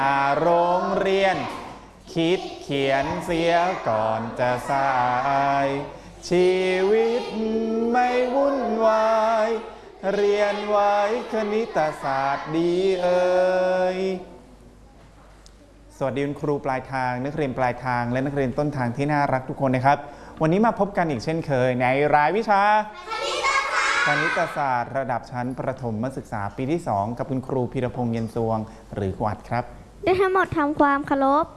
โรงเรียนคิดเขียนเสียก่อนจะสายชีวิตไม่วุ่นวายเรียนไว้คณิตศาสตร์ดีเอ่ยสวัสดีคุณครูปลายทางนักเรียนปลายทางและนักเรียนต้นทางที่น่ารักทุกคนนะครับวันนี้มาพบกันอีกเช่นเคยในรายวิชาคณิตศาสตร์ระดับชั้นประถมศึกษาปีที่ 2กับคุณครูพีรพงษ์เย็นสวงหรือครูอัดครับได้ทั้งหมดทำความเคารพ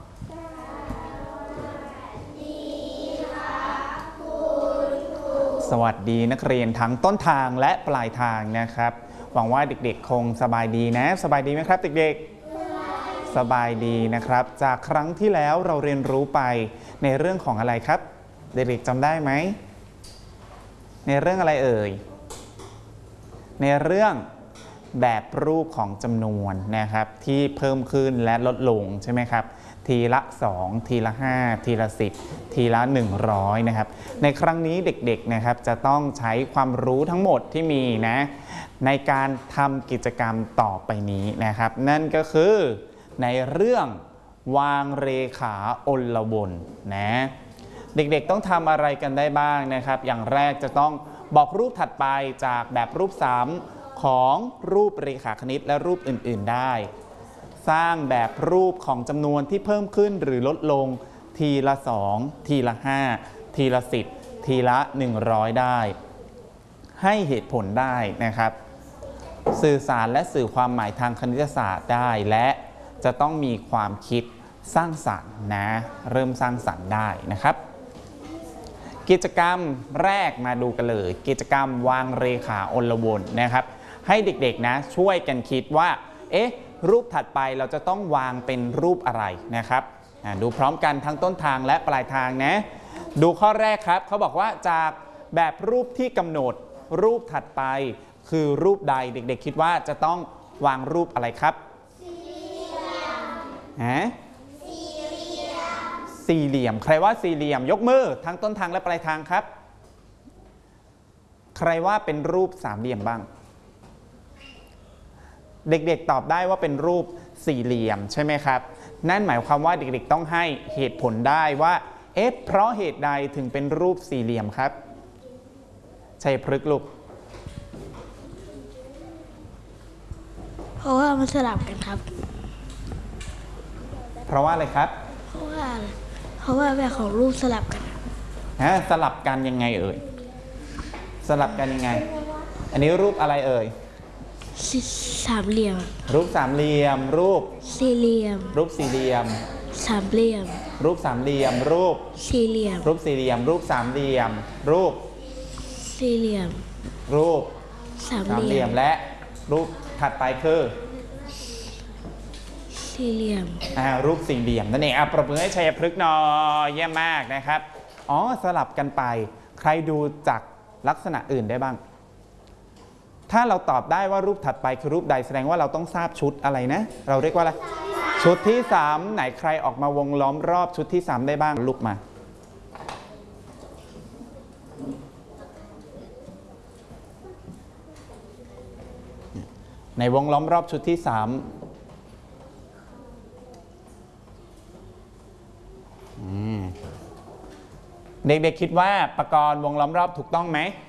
สวัสดีนักเรียนทั้งต้นทางและปลายทางนะครับหวังว่าเด็กๆคงสบายดีนะสบายดีไหมครับเด็กๆสบายดีนะครับจากครั้งที่แล้วเราเรียนรู้ไปในเรื่องของอะไรครับเด็กๆจำได้ไหมในเรื่องอะไรเอ่ยในเรื่องแบบรูปของจำนวนนะครับที่เพิ่มขึ้นและลดลงใช่ไหมครับทีละ2ทีละ5ทีละ10ทีละ100นะครับในครั้งนี้เด็กๆนะครับจะต้องใช้ความรู้ทั้งหมดที่มีนะในการทำกิจกรรมต่อไปนี้นะครับนั่นก็คือในเรื่องวางเรขาอลวนนะเด็กๆต้องทำอะไรกันได้บ้างนะครับอย่างแรกจะต้องบอกรูปถัดไปจากแบบรูป3ของรูปเรขาคณิตและรูปอื่นๆได้สร้างแบบรูปของจำนวนที่เพิ่มขึ้นหรือลดลงทีละ2ทีละ5ทีละ10ทีละ100ได้ให้เหตุผลได้นะครับสื่อสารและสื่อความหมายทางคณิตศาสตร์ได้และจะต้องมีความคิดสร้างสรรค์นะเริ่มสร้างสรรค์ได้นะครับกิจกรรมแรกมาดูกันเลยกิจกรรมวางเรขาอลวนนะครับให้เด็กๆนะช่วยกันคิดว่ารูปถัดไปเราจะต้องวางเป็นรูปอะไรนะครับดูพร้อมกันทั้งต้นทางและปลายทางนะดูข้อแรกครับเขาบอกว่าจากแบบรูปที่กำหนดรูปถัดไปคือรูปใดเด็กๆคิดว่าจะต้องวางรูปอะไรครับสี่เหลี่ยมใครว่าสี่เหลี่ยมยกมือทั้งต้นทางและปลายทางครับใครว่าเป็นรูปสามเหลี่ยมบ้างเด็กๆตอบได้ว่าเป็นรูปสี่เหลี่ยมใช่ไหมครับนั่นหมายความว่าเด็กๆต้องให้เหตุผลได้ว่าเพราะเหตุใดถึงเป็นรูปสี่เหลี่ยมครับชัยพฤกษ์ลูกเพราะว่ามันสลับกันครับเพราะว่าอะไรครับเพราะว่าแบบของรูปสลับกันสลับกันยังไงเอ่ยสลับกันยังไงอันนี้รูปอะไรเอ่ยสามเหลี่ยมรูปสามเหลี่ยมรูปสี่เหลี่ยมรูปสี่เหลี่ยมสามเหลี่ยมรูปสามเหลี่ยมรูปสี่เหลี่ยมรูปสี่เหลี่ยมรูปสามเหลี่ยมรูปสี่เหลี่ยมรูปสามเหลี่ยมและรูปถัดไปคือสี่เหลี่ยมรูปสี่เหลี่ยมนั่นเองปรบมือให้ชัยพฤกษ์หน่อยเยี่ยมมากนะครับสลับกันไปใครดูจากลักษณะอื่นได้บ้างถ้าเราตอบได้ว่ารูปถัดไปคือรูปใดแสดงว่าเราต้องทราบชุดอะไรนะเราเรียกว่าอะไรชุดที่3ไหนใครออกมาวงล้อมรอบชุดที่3ได้บ้างลุกมาในวงล้อมรอบชุดที่3เด็กๆคิดว่าประกรณ์วงล้อมรอบถูกต้องไหม